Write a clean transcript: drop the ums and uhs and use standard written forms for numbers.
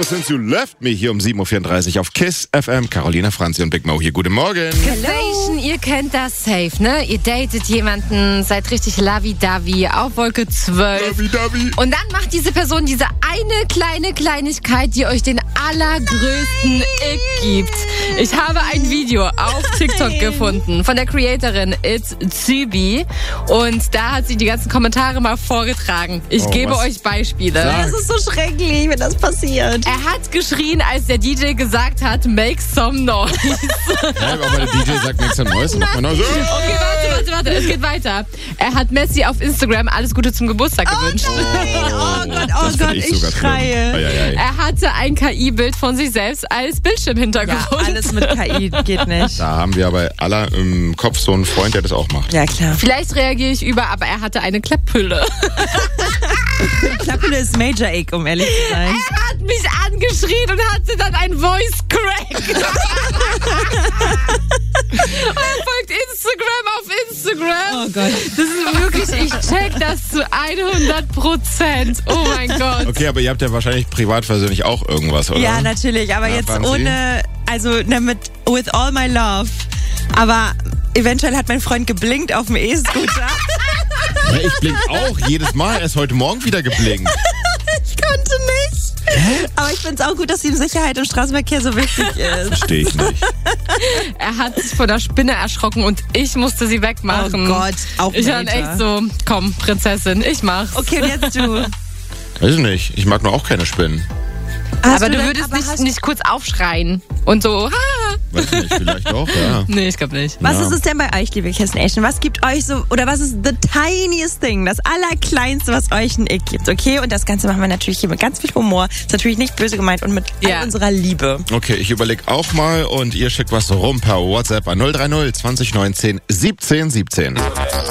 Ever Since You Left Me hier um 7.34 Uhr auf KISS FM. Carolina, Franzi und Big Mo hier. Guten Morgen. Kissation, ihr kennt das safe, ne? Ihr datet jemanden, seid richtig lovey-dovey auf Wolke 12. Lovey-dovey. Und dann macht diese Person diese eine kleine Kleinigkeit, die euch den allergrößten Ick gibt. Ich habe ein Video auf TikTok gefunden von der Creatorin It's Zybi. Und da hat sie die ganzen Kommentare mal vorgetragen. Ich gebe euch Beispiele. Sag. Das ist so schrecklich, wenn das passiert. Er hat geschrien, als der DJ gesagt hat, make some noise. Ja, aber der DJ sagt nichts am Neues. Macht man auch so. Okay, warte, es geht weiter. Er hat Messi auf Instagram alles Gute zum Geburtstag gewünscht. Oh Gott, Das find ich sogar schreie. schlimm. Ei. Er hatte ein KI-Bild von sich selbst als Bildschirmhintergrund. Ja, alles mit KI geht nicht. Da haben wir aber alle im Kopf so einen Freund, der das auch macht. Ja, klar. Vielleicht reagiere ich über, aber er hatte eine Klepphülle. Klepphülle ist Major Egg, um ehrlich zu sein. Er hat mich angeschrien und hatte dann ein Voice Crack. Und er folgt Instagram auf Instagram. Oh Gott. Das ist wirklich, ich check das zu 100%. Oh mein Gott. Okay, aber ihr habt ja wahrscheinlich privat persönlich auch irgendwas, oder? Ja, natürlich, aber Ja, jetzt Franzi? ohne, with all my love. Aber eventuell hat mein Freund geblinkt auf dem E-Scooter. Ja, ich blink auch jedes Mal. Er ist heute Morgen wieder geblinkt. Ich konnte nicht. Aber ich finde es auch gut, dass ihm Sicherheit im Straßenverkehr so wichtig ist. Verstehe ich nicht. Er hat sich vor der Spinne erschrocken und ich musste sie wegmachen. Oh Gott, auch Ich war Major. echt so, komm, Prinzessin, ich mach's. Okay, und jetzt du. Weiß ich nicht. Ich mag nur auch keine Spinnen. Aber du würdest nicht kurz aufschreien und so, ha. Weiß ich nicht, vielleicht doch, ja. Nee, ich glaube nicht. Was Ja. ist es denn bei euch, liebe Kiss Nation? Was gibt euch so, oder was ist the tiniest thing, das allerkleinste, was euch ein Ick gibt, okay? Und das Ganze machen wir natürlich hier mit ganz viel Humor. Ist natürlich nicht böse gemeint und mit all unserer Liebe. Okay, ich überlege auch mal und ihr schickt was rum per WhatsApp an 030 20 19 17 17.